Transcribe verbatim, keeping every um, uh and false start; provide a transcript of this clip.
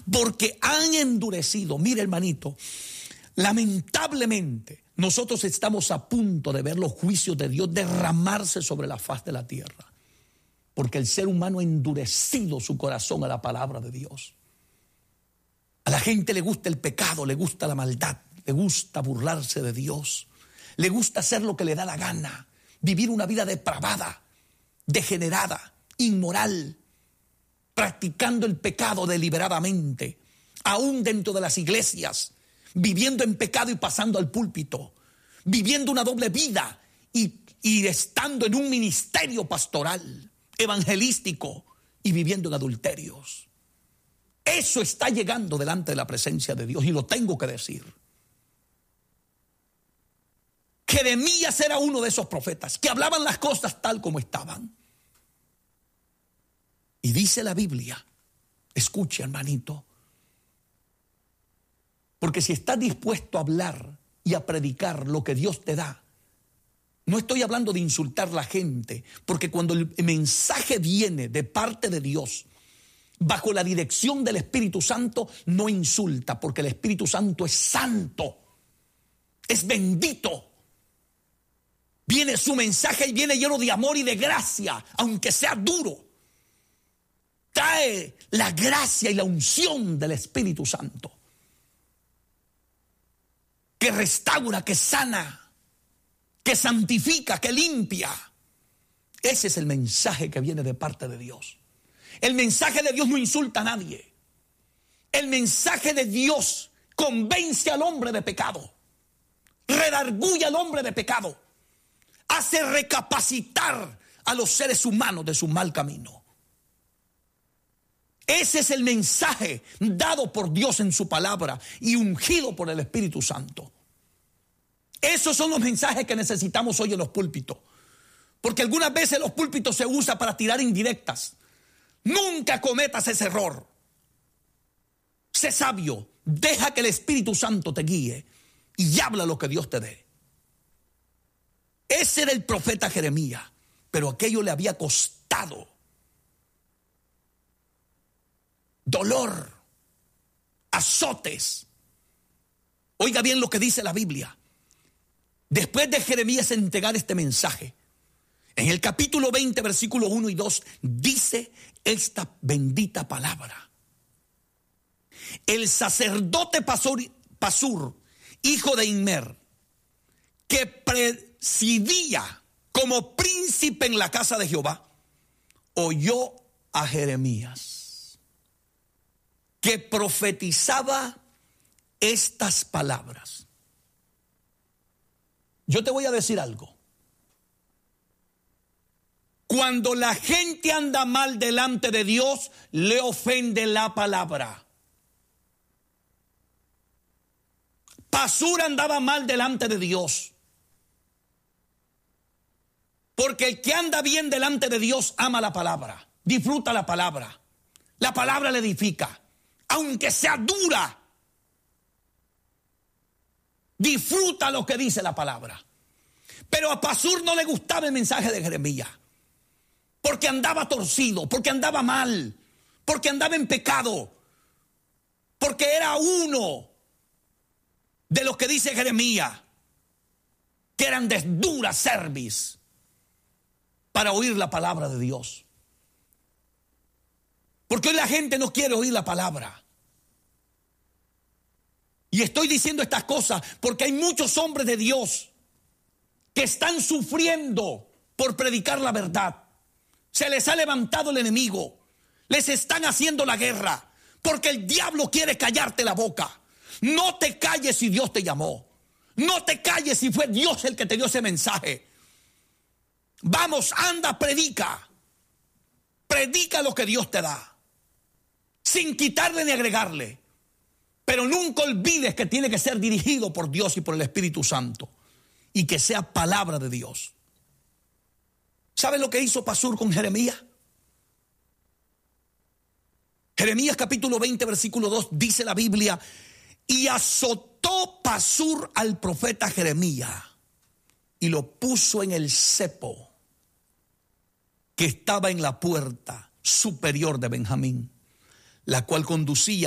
porque han endurecido. Mire, hermanito, lamentablemente nosotros estamos a punto de ver los juicios de Dios derramarse sobre la faz de la tierra, porque el ser humano ha endurecido su corazón a la palabra de Dios. A la gente le gusta el pecado, le gusta la maldad, le gusta burlarse de Dios, le gusta hacer lo que le da la gana, vivir una vida depravada, degenerada, inmoral, practicando el pecado deliberadamente, aún dentro de las iglesias, viviendo en pecado y pasando al púlpito, viviendo una doble vida y, y estando en un ministerio pastoral, evangelístico y viviendo en adulterios. Eso está llegando delante de la presencia de Dios y lo tengo que decir. Jeremías era uno de esos profetas que hablaban las cosas tal como estaban. Y dice la Biblia, escuche, hermanito, porque si estás dispuesto a hablar y a predicar lo que Dios te da, no estoy hablando de insultar a la gente, porque cuando el mensaje viene de parte de Dios, bajo la dirección del Espíritu Santo, no insulta, porque el Espíritu Santo es santo, es bendito. Viene su mensaje y viene lleno de amor y de gracia, aunque sea duro. Trae la gracia y la unción del Espíritu Santo, que restaura, que sana, que santifica, que limpia. Ese es el mensaje que viene de parte de Dios. El mensaje de Dios no insulta a nadie. El mensaje de Dios convence al hombre de pecado, redarguye al hombre de pecado, hace recapacitar a los seres humanos de su mal camino. Ese es el mensaje dado por Dios en su palabra y ungido por el Espíritu Santo. Esos son los mensajes que necesitamos hoy en los púlpitos. Porque algunas veces los púlpitos se usan para tirar indirectas. Nunca cometas ese error. Sé sabio, deja que el Espíritu Santo te guíe y habla lo que Dios te dé. Ese era el profeta Jeremías, pero aquello le había costado dolor, azotes. Oiga bien lo que dice la Biblia. Después de Jeremías entregar este mensaje, en el capítulo veinte, versículos uno y dos, dice esta bendita palabra. El sacerdote Pasur, Pasur, hijo de Immer, que presidía como príncipe en la casa de Jehová, oyó a Jeremías, que profetizaba estas palabras. Yo te voy a decir algo. Cuando la gente anda mal delante de Dios, le ofende la palabra. Pasur andaba mal delante de Dios, porque el que anda bien delante de Dios ama la palabra, disfruta la palabra. La palabra le edifica, aunque sea dura. Disfruta lo que dice la palabra. Pero a Pasur no le gustaba el mensaje de Jeremías, porque andaba torcido, porque andaba mal, porque andaba en pecado, porque era uno de los que dice Jeremías, que eran de dura cerviz para oír la palabra de Dios. Porque hoy la gente no quiere oír la palabra. Y estoy diciendo estas cosas porque hay muchos hombres de Dios que están sufriendo por predicar la verdad. Se les ha levantado el enemigo, les están haciendo la guerra, porque el diablo quiere callarte la boca. No te calles si Dios te llamó. No te calles si fue Dios el que te dio ese mensaje. Vamos, anda, predica. Predica lo que Dios te da, sin quitarle ni agregarle. Pero nunca olvides que tiene que ser dirigido por Dios y por el Espíritu Santo, y que sea palabra de Dios. ¿Sabes lo que hizo Pasur con Jeremías? Jeremías capítulo veinte, versículo dos, dice la Biblia: y azotó Pasur al profeta Jeremías y lo puso en el cepo que estaba en la puerta superior de Benjamín, la cual conducía